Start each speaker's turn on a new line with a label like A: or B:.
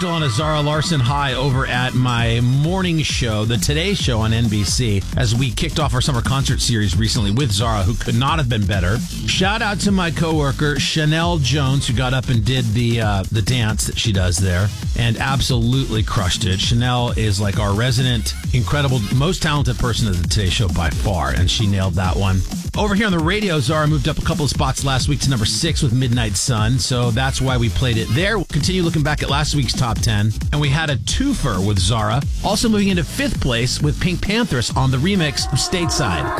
A: still on a Zara Larson high over at my morning show, the Today Show on NBC, as we kicked off our summer concert series recently with Zara, who could not have been better. Shout out to my coworker, Chanel Jones, who got up and did the dance that she does there and absolutely crushed it. Chanel is like our resident, incredible, most talented person at the Today Show by far, and she nailed that one. Over here on the radio, Zara moved up a couple of spots last week to number 6 with Midnight Sun, so that's why we played it there. We'll continue looking back at last week's top 10, and we had a twofer with Zara, also moving into 5th place with Pink Panthers on the remix of Stateside.